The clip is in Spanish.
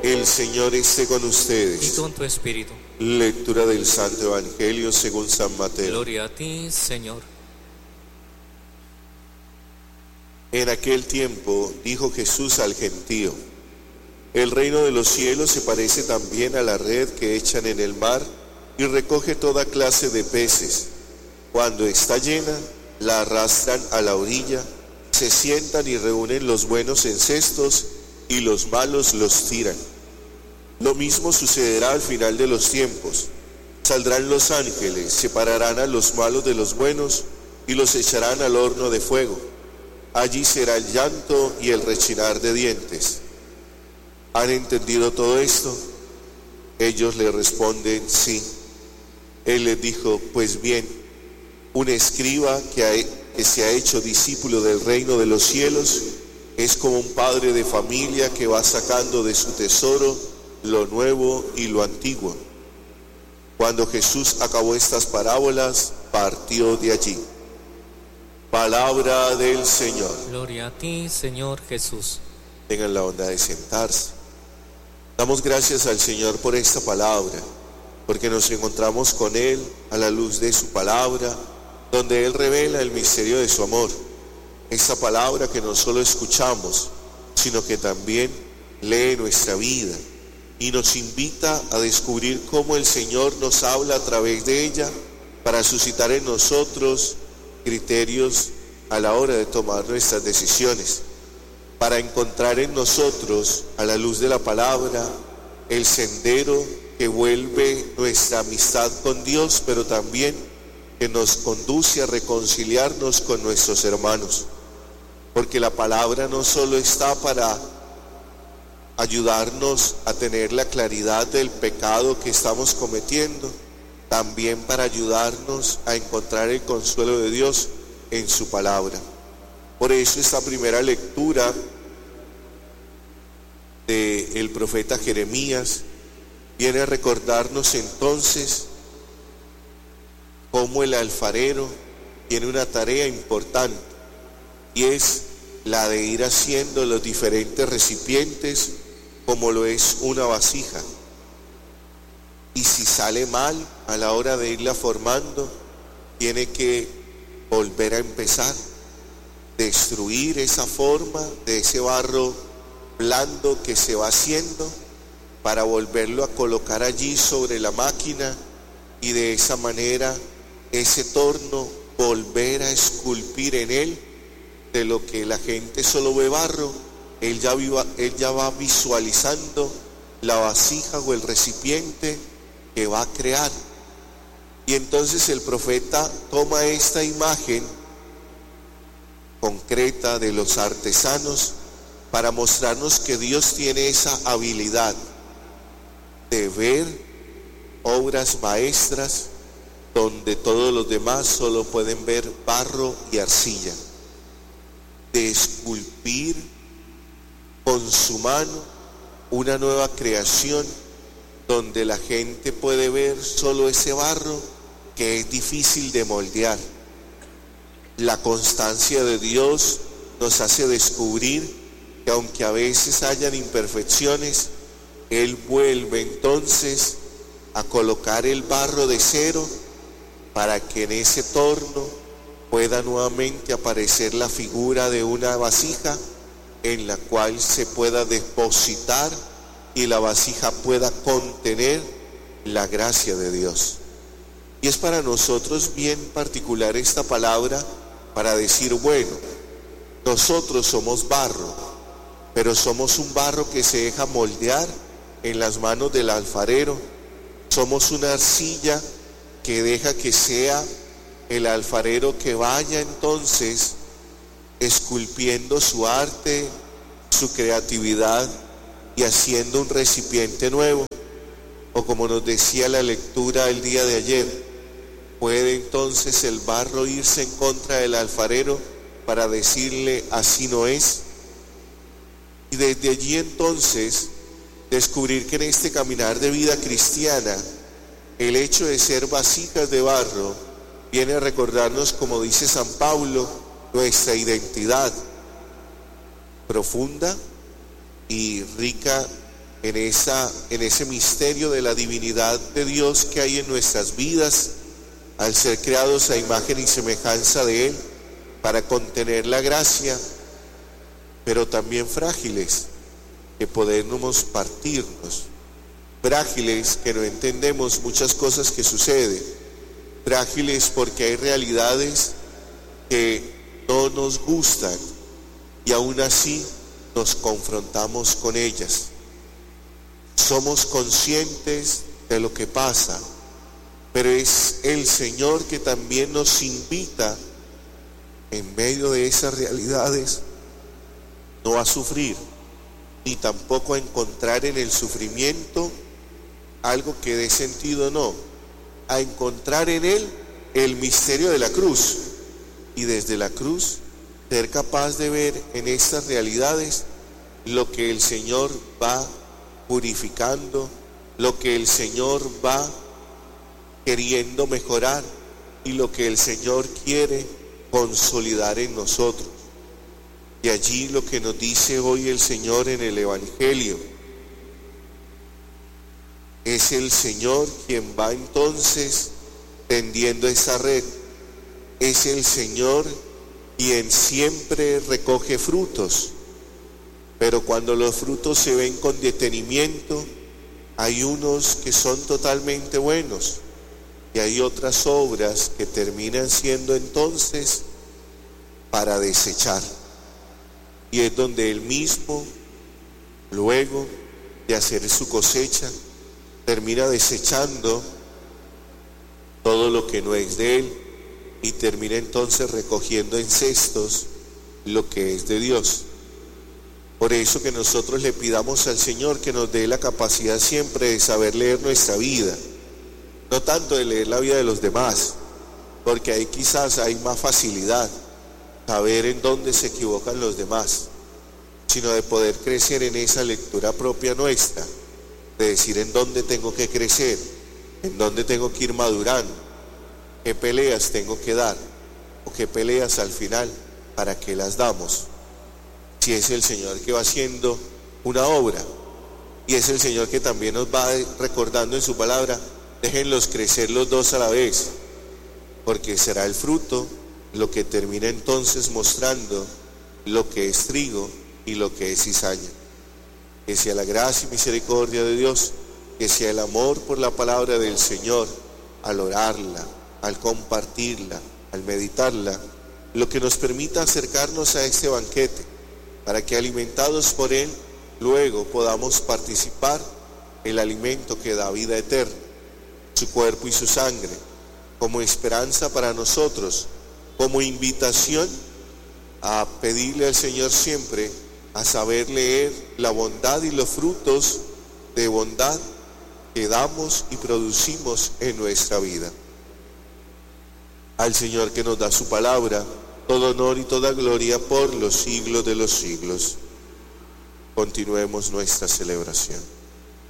El Señor esté con ustedes. Y con tu espíritu. Lectura del Santo Evangelio según San Mateo. Gloria a ti, Señor. En aquel tiempo dijo Jesús al gentío: el reino de los cielos se parece también a la red que echan en el mar y recoge toda clase de peces. Cuando está llena, la arrastran a la orilla, se sientan y reúnen los buenos en cestos y los malos los tiran. Lo mismo sucederá al final de los tiempos. Saldrán los ángeles, separarán a los malos de los buenos y los echarán al horno de fuego. Allí será el llanto y el rechinar de dientes. ¿Han entendido todo esto? Ellos le responden: sí. Él les dijo: pues bien, un escriba que se ha hecho discípulo del reino de los cielos es como un padre de familia que va sacando de su tesoro lo nuevo y lo antiguo. Cuando Jesús acabó estas parábolas, partió de allí. Palabra del Señor. Gloria a ti, Señor Jesús. Tengan la bondad de sentarse. Damos gracias al Señor por esta palabra, porque nos encontramos con Él a la luz de su palabra, donde Él revela el misterio de su amor. Esta palabra que no solo escuchamos, sino que también lee nuestra vida y nos invita a descubrir cómo el Señor nos habla a través de ella para suscitar en nosotros criterios a la hora de tomar nuestras decisiones, para encontrar en nosotros, a la luz de la palabra, el sendero que vuelve nuestra amistad con Dios, pero también que nos conduce a reconciliarnos con nuestros hermanos. Porque la palabra no solo está para ayudarnos a tener la claridad del pecado que estamos cometiendo, también para ayudarnos a encontrar el consuelo de Dios en su palabra. Por eso esta primera lectura del profeta Jeremías viene a recordarnos entonces cómo el alfarero tiene una tarea importante, y es la de ir haciendo los diferentes recipientes como lo es una vasija. Y si sale mal a la hora de irla formando, tiene que volver a empezar, destruir esa forma de ese barro blando que se va haciendo para volverlo a colocar allí sobre la máquina, y de esa manera ese torno volver a esculpir en él. De lo que la gente solo ve barro, él ya va visualizando la vasija o el recipiente que va a crear. Y entonces el profeta toma esta imagen concreta de los artesanos para mostrarnos que Dios tiene esa habilidad de ver obras maestras donde todos los demás solo pueden ver barro y arcilla, de esculpir con su mano una nueva creación donde la gente puede ver solo ese barro que es difícil de moldear. La constancia de Dios nos hace descubrir que aunque a veces hayan imperfecciones, Él vuelve entonces a colocar el barro de cero para que en ese torno pueda nuevamente aparecer la figura de una vasija en la cual se pueda depositar y la vasija pueda contener la gracia de Dios. Y es para nosotros bien particular esta palabra para decir, bueno, nosotros somos barro, pero somos un barro que se deja moldear en las manos del alfarero. Somos una arcilla que deja que sea el alfarero que vaya entonces esculpiendo su arte, su creatividad y haciendo un recipiente nuevo. O como nos decía la lectura el día de ayer, puede entonces el barro irse en contra del alfarero para decirle así no es. Y desde allí entonces descubrir que en este caminar de vida cristiana el hecho de ser vasijas de barro viene a recordarnos, como dice San Pablo, nuestra identidad profunda y rica en ese misterio de la divinidad de Dios que hay en nuestras vidas, al ser creados a imagen y semejanza de Él, para contener la gracia, pero también frágiles, que podemos partirnos, frágiles que no entendemos muchas cosas que suceden, frágiles porque hay realidades que no nos gustan y aún así nos confrontamos con ellas. Somos conscientes de lo que pasa, pero es el Señor que también nos invita en medio de esas realidades no a sufrir, ni tampoco a encontrar en el sufrimiento algo que dé sentido, no, a encontrar en Él el misterio de la cruz, y desde la cruz ser capaz de ver en estas realidades lo que el Señor va purificando, lo que el Señor va queriendo mejorar y lo que el Señor quiere consolidar en nosotros. Y allí lo que nos dice hoy el Señor en el Evangelio, es el Señor quien va entonces tendiendo esa red, es el Señor quien siempre recoge frutos, pero cuando los frutos se ven con detenimiento, hay unos que son totalmente buenos y hay otras obras que terminan siendo entonces para desechar. Y es donde Él mismo, luego de hacer su cosecha, termina desechando todo lo que no es de Él y termina entonces recogiendo en cestos lo que es de Dios. Por eso que nosotros le pidamos al Señor que nos dé la capacidad siempre de saber leer nuestra vida, no tanto de leer la vida de los demás, porque ahí quizás hay más facilidad, saber en dónde se equivocan los demás, sino de poder crecer en esa lectura propia nuestra, de decir en dónde tengo que crecer, en dónde tengo que ir madurando, qué peleas tengo que dar, o qué peleas al final, para qué las damos. Si es el Señor que va haciendo una obra, y es el Señor que también nos va recordando en su palabra, déjenlos crecer los dos a la vez, porque será el fruto lo que termina entonces mostrando lo que es trigo y lo que es cizaña. Que sea la gracia y misericordia de Dios, que sea el amor por la palabra del Señor, al orarla, al compartirla, al meditarla, lo que nos permita acercarnos a este banquete, para que alimentados por Él, luego podamos participar el alimento que da vida eterna, su cuerpo y su sangre, como esperanza para nosotros, como invitación a pedirle al Señor siempre a saber leer la bondad y los frutos de bondad que damos y producimos en nuestra vida. Al Señor que nos da su palabra, todo honor y toda gloria por los siglos de los siglos. Continuemos nuestra celebración.